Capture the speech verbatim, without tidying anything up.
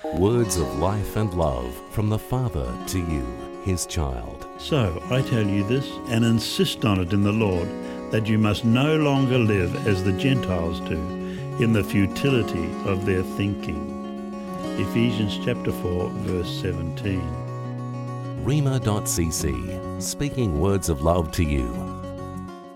Words of life and love from the Father to you, his child. So I tell you this, and insist on it in the Lord, that you must no longer live as the Gentiles do, in the futility of their thinking. Ephesians chapter four, verse seventeen. Rhema dot c c, speaking words of love to you.